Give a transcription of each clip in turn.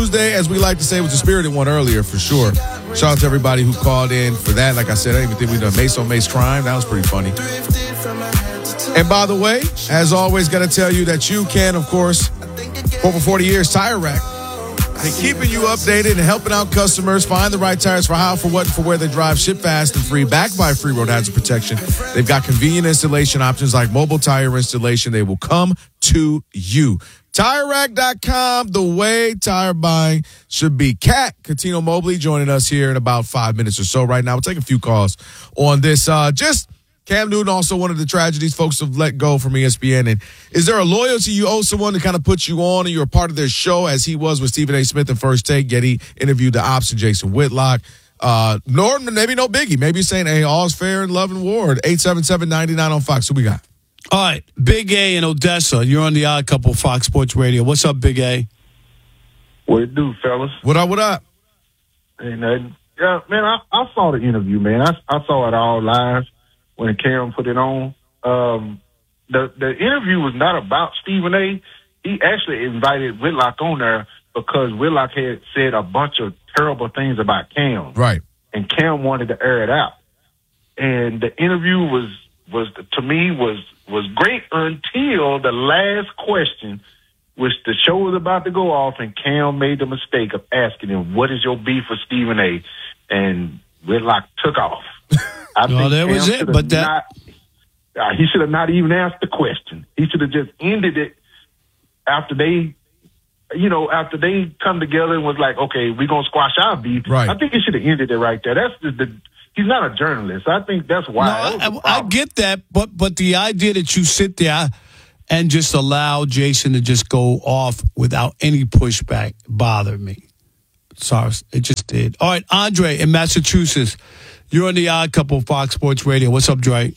Tuesday, as we like to say, was the spirited one earlier for sure. Shout out to everybody who called in for that. Like I said, I didn't even think we done Mace on Mace crime. That was pretty funny. And by the way, as always, got to tell you that you can, of course, for over 40 years, Tire Rack, and keeping you updated and helping out customers find the right tires for how, for what, and for where they drive. Ship fast and free, backed by free road hazard protection. They've got convenient installation options like mobile tire installation. They will come to you. TireRack.com, the way tire buying should be. Kat Catino Mobley joining us here in about 5 minutes or so right now. We'll take a few calls on this. Just Cam Newton, also one of the tragedies folks have let go from ESPN. And is there a loyalty you owe someone to kind of put you on and you're a part of their show, as he was with Stephen A. Smith in First Take, yet he interviewed the ops and Jason Whitlock? Nor maybe no biggie. Maybe you're saying, hey, all's fair in love and war. 877-99 on Fox. Who we got? All right, Big A in Odessa. You're on the Odd Couple, Fox Sports Radio. What's up, Big A? What it do, fellas? What up, what up? Hey, man, I saw the interview, man. I saw it all live when Cam put it on. The interview was not about Stephen A. He actually invited Whitlock on there because Whitlock had said a bunch of terrible things about Cam. Right. And Cam wanted to air it out. And the interview was to me great until the last question, which the show was about to go off, and Cam made the mistake of asking him, "What is your beef with Stephen A?" And Whitlock took off. I think that was it. But he should have not even asked the question. He should have just ended it after they come together and was like, "Okay, we're gonna squash our beef." Right. I think he should have ended it right there. That's he's not a journalist. I think that's why. No, I get that, but the idea that you sit there and just allow Jason to just go off without any pushback bothered me. Sorry, it just did. All right, Andre in Massachusetts. You're on the Odd Couple, Fox Sports Radio. What's up, Dre?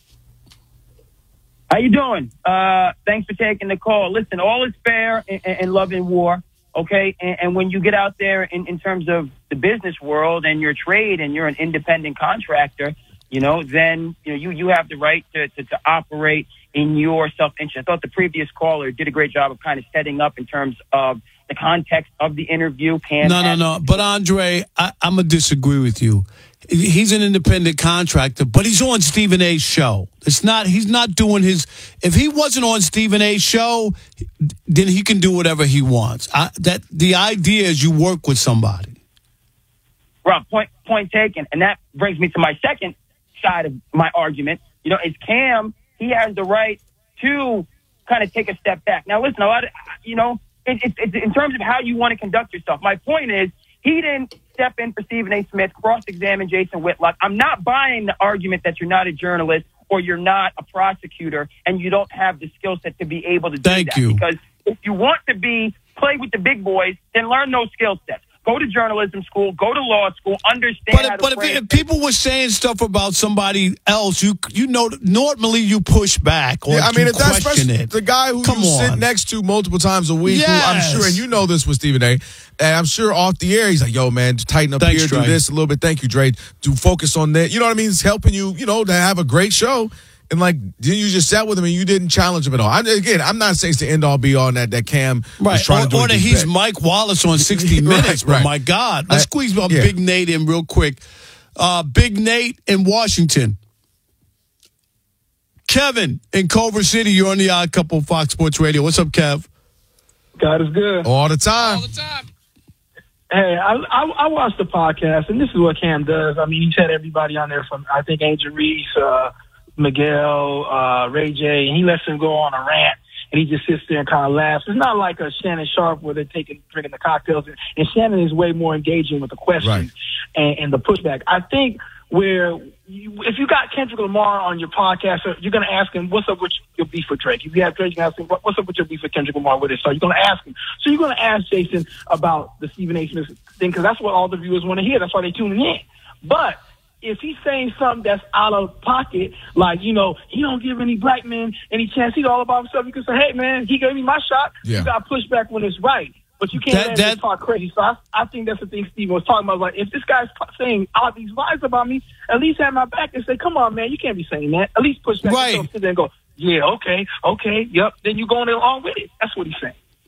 How you doing? Thanks for taking the call. Listen, all is fair in love and war. Okay, and when you get out there in terms of the business world and your trade and you're an independent contractor, then you have the right to operate in your self-interest. I thought the previous caller did a great job of kind of setting up in terms of the context of the interview. No. But Andre, I'm going to disagree with you. He's an independent contractor, but he's on Stephen A's show. He's not doing his. If he wasn't on Stephen A's show, then he can do whatever he wants. The idea is you work with somebody. Rob, point taken. And that brings me to my second side of my argument. Is Cam, he has the right to kind of take a step back. Now, listen, it's in terms of how you want to conduct yourself. My point is, he didn't step in for Stephen A. Smith, cross-examine Jason Whitlock. I'm not buying the argument that you're not a journalist or you're not a prosecutor and you don't have the skill set to be able to do that. Thank you. Because if you want to play with the big boys, then learn those skill sets. Go to journalism school, go to law school, understand But if people were saying stuff about somebody else, normally you push back or if that's question it. The guy who sit next to multiple times a week, who I'm sure, and you know this with Stephen A., and I'm sure off the air, he's like, yo, man, tighten up here, Dre. do this a little bit. Thank you, Dre. Do focus on that. You know what I mean? It's helping you, to have a great show. And, then you just sat with him and you didn't challenge him at all. I'm not saying it's the end-all, be-all that Cam was trying to do. Or that he's Mike Wallace on 60 Minutes. Right. Oh, my God. Let's squeeze Big Nate in real quick. Big Nate in Washington. Kevin in Culver City, you're on the Odd Couple, Fox Sports Radio. What's up, Kev? God is good. All the time. Hey, I watched the podcast, and this is what Cam does. I mean, he's had everybody on there from, I think, Angel Reese, Miguel, Ray J, and he lets him go on a rant, and he just sits there and kind of laughs. It's not like a Shannon Sharp where they're drinking the cocktails, and Shannon is way more engaging with the questions and the pushback. I think if you got Kendrick Lamar on your podcast, you're going to ask him, what's up with your beef with Drake? If you have Drake, you can ask him, what's up with your beef with Kendrick Lamar with it? So you're going to ask him. So you're going to ask Jason about the Stephen A. Smith thing, because that's what all the viewers want to hear. That's why they're tuning in. But if he's saying something that's out of pocket, like, he don't give any black men any chance, he's all about himself, you can say, hey, man, he gave me my shot. Yeah. You got to push back when it's right. But you can't let him talk crazy. So I think that's the thing Steve was talking about. Like, if this guy's saying all these lies about me, at least have my back and say, come on, man, you can't be saying that. At least push back yourself and go, yeah, okay, yep. Then you going along with it. That's what he's saying.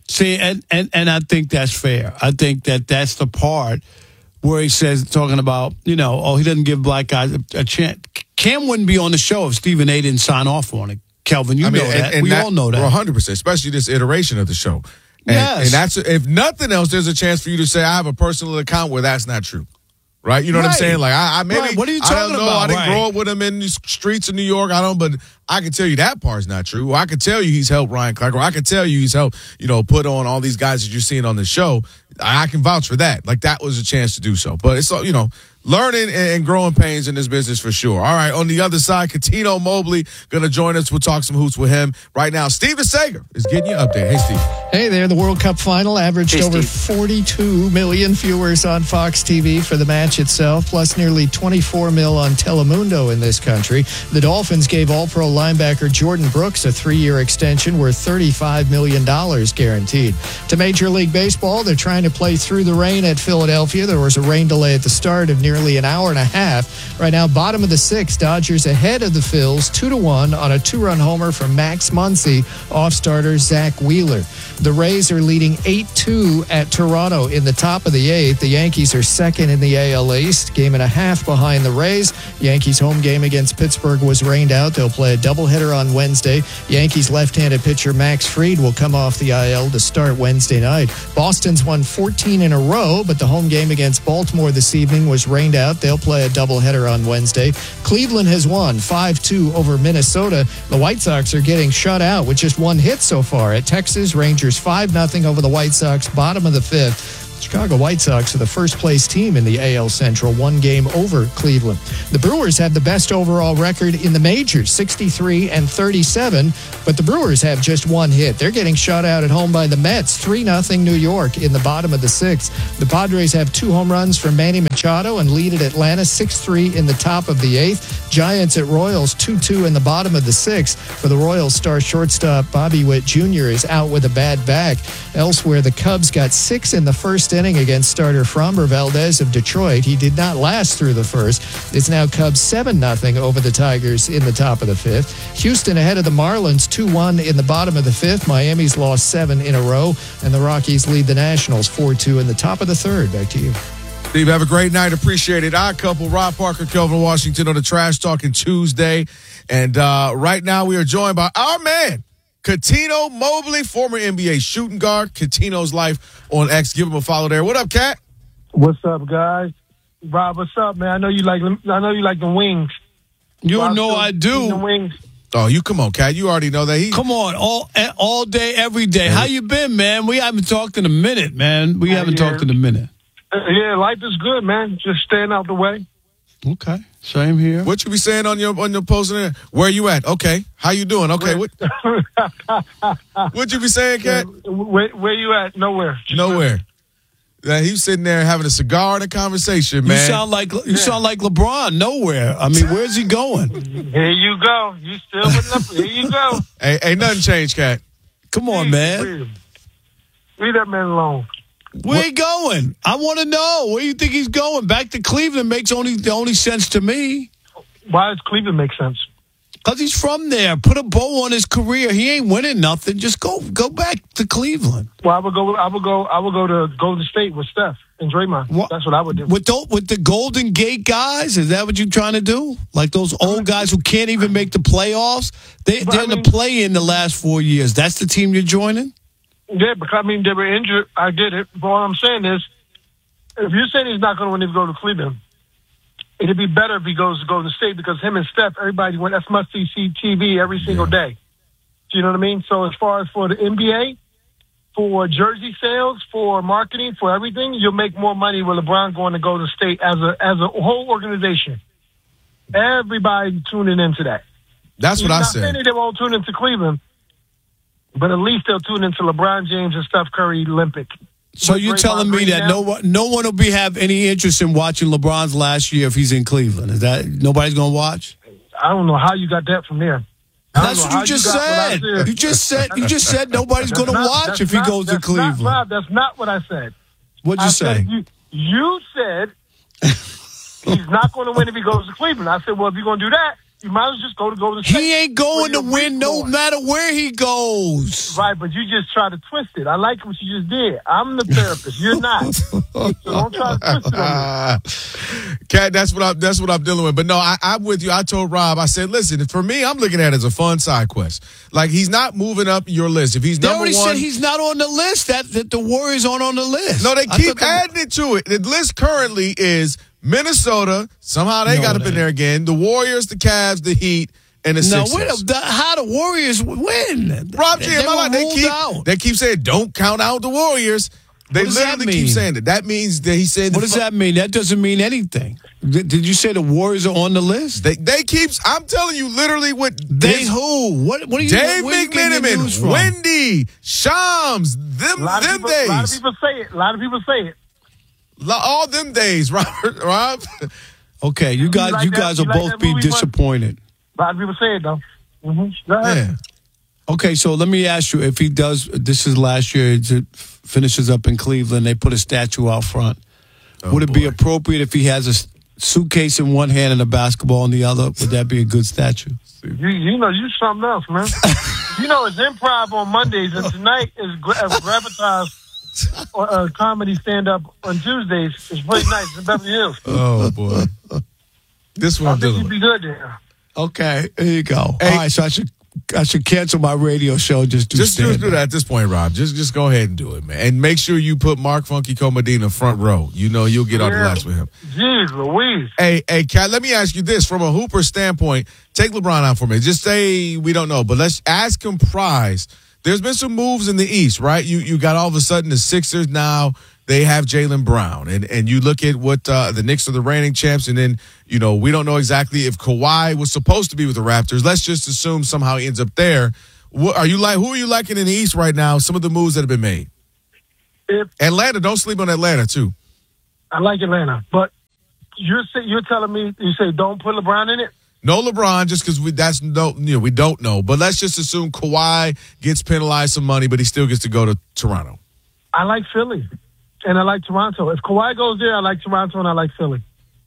See, and I think that's fair. I think that's the part where he says, talking about, he doesn't give black guys a chance. Cam wouldn't be on the show if Stephen A. didn't sign off on it. Kelvin, know that. And we all know that. 100%, especially this iteration of the show. Yes. And that's, if nothing else, there's a chance for you to say, I have a personal account where that's not true. Right? You know what I'm saying? Like, I maybe, right. What are you talking I don't know. about? I didn't grow up with him in the streets of New York. But I can tell you that part's not true. Or I can tell you he's helped Ryan Clark. Or I can tell you he's helped, put on all these guys that you're seeing on the show. I can vouch for that. Like, that was a chance to do so. But it's, learning and growing pains in this business for sure. All right, on the other side, Cuttino Mobley going to join us. We'll talk some hoops with him right now. Steve DeSager is getting you updated. Hey, Steve. Hey there. The World Cup final averaged over 42 million viewers on Fox TV for the match itself, plus nearly 24 mil on Telemundo in this country. The Dolphins gave All-Pro linebacker Jordan Brooks a 3-year extension worth $35 million guaranteed. To Major League Baseball, they're trying to play through the rain at Philadelphia. There was a rain delay at the start of nearly an hour and a half. Right now, bottom of the 6th, Dodgers ahead of the Phils 2-1 on a 2-run homer from Max Muncy off starter Zach Wheeler. The Rays are leading 8-2 at Toronto in the top of the 8th. The Yankees are second in the AL East, game and a half behind the Rays. Yankees home game against Pittsburgh was rained out. They'll play a doubleheader on Wednesday. Yankees left-handed pitcher Max Fried will come off the IL to start Wednesday night. Boston's won 14 in a row, but the home game against Baltimore this evening was rained out. They'll play a doubleheader on Wednesday. Cleveland has won 5-2 over Minnesota. The White Sox are getting shut out with just one hit so far at Texas. Rangers 5-0 over the White Sox, bottom of the 5th. Chicago White Sox are the first-place team in the AL Central, one game over Cleveland. The Brewers have the best overall record in the majors, 63-37, but the Brewers have just one hit. They're getting shut out at home by the Mets, 3-0 New York in the bottom of the 6th. The Padres have 2 home runs from Manny Machado and lead at Atlanta 6-3 in the top of the 8th. Giants at Royals 2-2 in the bottom of the 6th. For the Royals, star shortstop Bobby Witt Jr. is out with a bad back. Elsewhere, the Cubs got 6 in the first inning against starter Framber Valdez of Detroit. He did not last through the first. It's now Cubs 7-0 over the Tigers in the top of the 5th. Houston ahead of the Marlins 2-1 in the bottom of the 5th. Miami's lost 7 in a row, and the Rockies lead the Nationals 4-2 in the top of the 3rd. Back to you. Steve, have a great night. Appreciate it. Odd couple, Rob Parker, Kelvin Washington on the Trash Talking Tuesday. And right now we are joined by our man, Cuttino Mobley, former NBA shooting guard. Cuttino's Life on X. Give him a follow there. What up, Cat? What's up, guys? Rob, what's up, man? I know you like the wings. You Rob, know I do. The wings. Oh, you come on, Cat. You already know that. Come on, all day, every day. How you been, man? We haven't talked in a minute, man. We haven't talked in a minute. Yeah, life is good, man. Just staying out the way. Okay, same here. What you be saying on your post there? Where you at? Okay, how you doing? Okay, what you be saying, Cat? Where you at? Nowhere. Nowhere. He's sitting there having a cigar and a conversation, man. You sound like LeBron. Nowhere. I mean, where's he going? Here you go. You still with them? Here you go. Ain't nothing changed, Cat. Come on, man. Leave that man alone. Where he going? I want to know. Where you think he's going? Back to Cleveland makes the only sense to me. Why does Cleveland make sense? Because he's from there. Put a bow on his career. He ain't winning nothing. Just go back to Cleveland. Well, I would go to Golden State with Steph and Draymond. That's what I would do. With the Golden Gate guys? Is that what you're trying to do? Like those old guys who can't even make the playoffs? They're in the play-in the last 4 years. That's the team you're joining? Yeah, because they were injured. I get it. But what I'm saying is, if you're saying he's not going to win if he goes to Cleveland, it'd be better if he goes to Golden State because him and Steph, everybody went. That's must-see TV every single day. Do you know what I mean? So as far as for the NBA, for jersey sales, for marketing, for everything, you'll make more money with LeBron going to Golden State as a whole organization. Everybody tuning into that. That's what I said. Not saying they won't tune into Cleveland. But at least they'll tune into LeBron James and Steph Curry Olympic. So you're telling me that no one will have any interest in watching LeBron's last year if he's in Cleveland? Is that nobody's going to watch? I don't know how you got that from there. That's what you just said. You just said nobody's going to watch if he goes to Cleveland. Rob, that's not what I said. What'd you say? You said he's not going to win if he goes to Cleveland. I said, well, if you're going to do that, You might as well just go to the He ain't going to win no matter where he goes. Right, but you just try to twist it. I like what you just did. I'm the therapist. You're not. So don't try to twist it on me. Cat, that's what I'm dealing with. But no, I'm with you. I told Rob, I said, listen, for me, I'm looking at it as a fun side quest. Like, he's not moving up your list. If he's They number already one, said he's not on the list. That the Warriors aren't on the list. no, they keep adding it to it. The list currently is Minnesota. Somehow they got up in there again. The Warriors, the Cavs, the Heat, and the Sixers. How the Warriors win? Rob G, they keep saying, don't count out the Warriors. They literally keep saying that. That means that he's saying. What does that mean? That doesn't mean anything. Did you say the Warriors are on the list? They keep. I'm telling you, literally, what they who? What are you? Dave McMenamin, Wendy, Shams, them days. A lot of people say it. All them days, Robert. Rob. Okay, you guys will both be disappointed. A lot of people say it though. Mm-hmm. Go ahead. Yeah. Okay, so let me ask you: if he does, this is last year. It finishes up in Cleveland. They put a statue out front. Would it be appropriate if he has a suitcase in one hand and a basketball in the other? Would that be a good statue? You know, you something else, man. You know, it's improv on Mondays, and tonight is Gravitas comedy stand-up on Tuesdays. It's pretty nice in Beverly Hills. Oh, boy. This one I think you'd be good there. Okay, there you go. Hey, all right, so I should cancel my radio show. Just do that at this point, Rob. Just go ahead and do it, man. And make sure you put Mark Funky Comedina front row. You know you'll get on the laughs with him. Jeez Louise. Hey, Kat, let me ask you this. From a Hooper standpoint, take LeBron out for me. Just say we don't know, but let's ask him prize. There's been some moves in the East, right? You got all of a sudden the Sixers now. They have Jaylen Brown. And you look at what the Knicks are the reigning champs, and then, you know, we don't know exactly if Kawhi was supposed to be with the Raptors. Let's just assume somehow he ends up there. Who are you liking in the East right now, some of the moves that have been made? Atlanta, don't sleep on Atlanta, too. I like Atlanta, but you're telling me, you say don't put LeBron in it? No LeBron, just because we don't know. But let's just assume Kawhi gets penalized some money, but he still gets to go to Toronto. I like Philly. And I like Toronto. If Kawhi goes there, I like Toronto and I like Philly.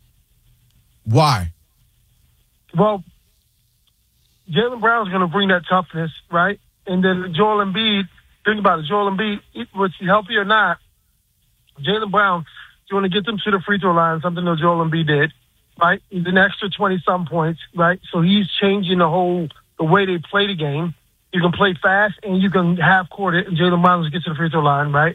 Why? Well, Jaylen Brown's going to bring that toughness, right? And then Joel Embiid, think about it. Joel Embiid, was he healthy or not, Jaylen Brown, you want to get them to the free throw line, something that Joel Embiid did, right? He's an extra 20-some points, right? So he's changing the way they play the game. You can play fast and you can half-court it, and Jaylen Brown will get to the free throw line, right?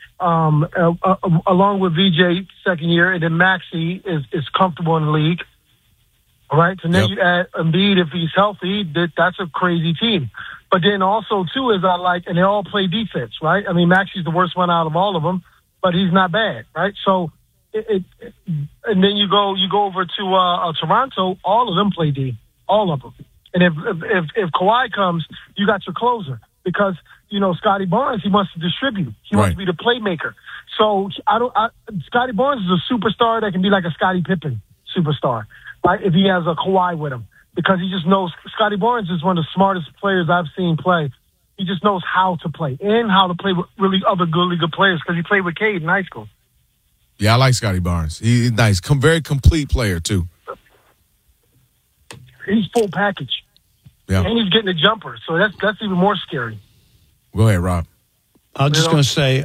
Along with VJ second year, and then Maxey is comfortable in the league. All right, so then you add Embiid if he's healthy. That's a crazy team. But then also too is and they all play defense, right? I mean, Maxey's the worst one out of all of them, but he's not bad, right? So and then you go over to Toronto. All of them play D, all of them. And if Kawhi comes, you got your closer. Because, you know, Scotty Barnes, he wants to distribute. He wants to be the playmaker. So Scotty Barnes is a superstar that can be like a Scottie Pippen superstar, right? If he has a Kawhi with him. Because he just knows, Scotty Barnes is one of the smartest players I've seen play. He just knows how to play and how to play with really other really good players because he played with Cade in high school. Yeah, I like Scotty Barnes. He's nice. Very complete player, too. He's full package. Yeah. And he's getting a jumper, so that's even more scary. Go ahead, Rob. I was just going to say,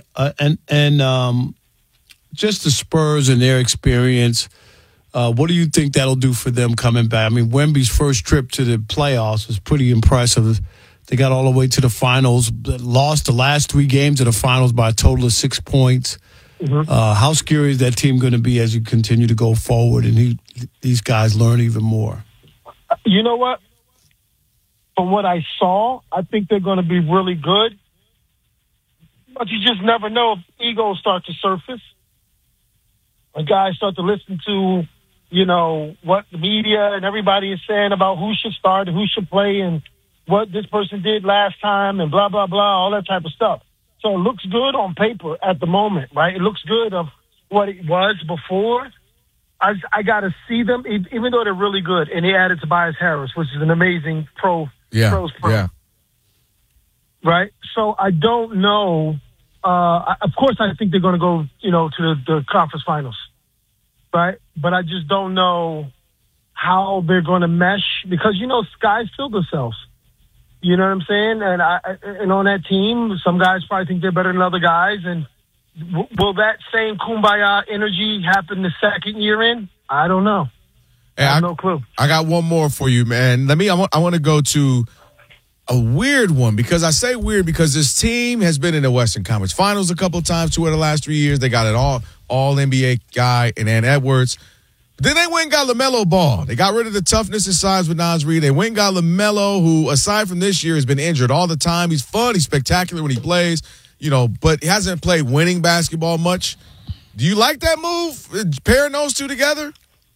just the Spurs and their experience, what do you think that'll do for them coming back? I mean, Wemby's first trip to the playoffs was pretty impressive. They got all the way to the finals, lost the last 3 games of the finals by a total of 6 points. Mm-hmm. How scary is that team going to be as you continue to go forward and these guys learn even more? You know what? From what I saw, I think they're going to be really good. But you just never know if egos start to surface. When guys start to listen to, you know, what the media and everybody is saying about who should start and who should play and what this person did last time and blah, blah, blah, all that type of stuff. So it looks good on paper at the moment, right? It looks good of what it was before. I got to see them, even though they're really good. And they added Tobias Harris, which is an amazing pro. Yeah. Right? So I don't know. Of course, I think they're going to go, you know, to the conference finals. Right? But I just don't know how they're going to mesh because, guys fill themselves. You know what I'm saying? And on that team, some guys probably think they're better than other guys. And will that same kumbaya energy happen the second year in? I don't know. I have no clue. I got one more for you, man. I want to go to a weird one because I say weird because this team has been in the Western Conference Finals a couple of times, 2 of the last 3 years. They got an all NBA guy in Ant Edwards. Then they went and got LaMelo Ball. They got rid of the toughness and size with Naz Reid. They went and got LaMelo, who, aside from this year, has been injured all the time. He's fun. He's spectacular when he plays, but he hasn't played winning basketball much. Do you like that move, pairing those two together?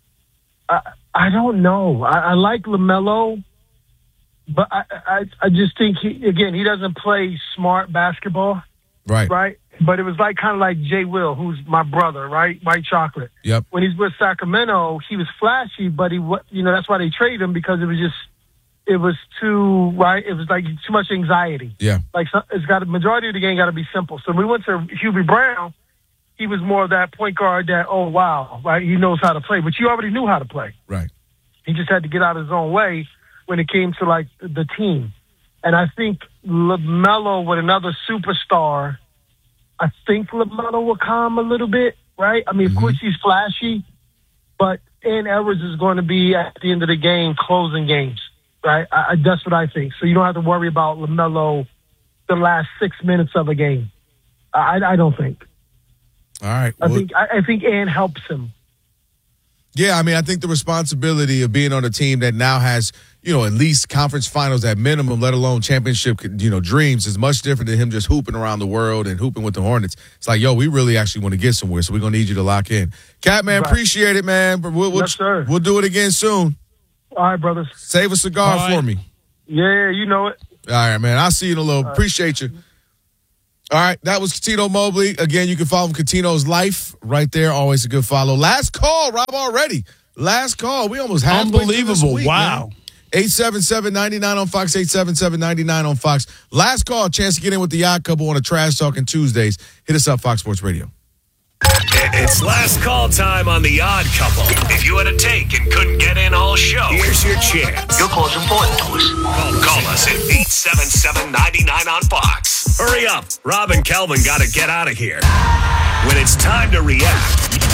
I don't know. I like LaMelo, but I just think, he doesn't play smart basketball. Right? But it was kind of like Jay Will, who's my brother, right? White Chocolate. Yep. When he's with Sacramento, he was flashy, but that's why they traded him because it was too, right? It was too much anxiety. Yeah. The majority of the game got to be simple. So when we went to Hubie Brown, he was more of that point guard that, oh, wow, right? He knows how to play, but you already knew how to play. Right. He just had to get out of his own way when it came to the team. And I think LaMelo with another superstar, I think LaMelo will calm a little bit, right? I mean, of course he's flashy, but Ant Edwards is going to be at the end of the game closing games, right? That's what I think. So you don't have to worry about LaMelo the last 6 minutes of a game. I don't think. All right. I think Ant helps him. Yeah, I think the responsibility of being on a team that now has, at least conference finals at minimum, let alone championship, dreams is much different than him just hooping around the world and hooping with the Hornets. It's we really actually want to get somewhere, so we're going to need you to lock in. Cat, man, appreciate it, man. But yes, sir. We'll do it again soon. All right, brothers. Save a cigar for me. Yeah, you know it. All right, man. I'll see you in a little. Appreciate you. All right, that was Cuttino Mobley. Again, you can follow him, Cuttino's Life, right there. Always a good follow. Last call, Rob, already. Last call. We almost had unbelievable. Wow. 877-99 on Fox, 877-99 on Fox. Last call, chance to get in with the Odd Couple on a Trash Talking Tuesdays. Hit us up, Fox Sports Radio. It's last call time on The Odd Couple. If you had a take and couldn't get in all show, here's your chance. Your call's important to us. Call us at 877-99 on Fox. Hurry up. Rob and Kelvin got to get out of here. When it's time to react,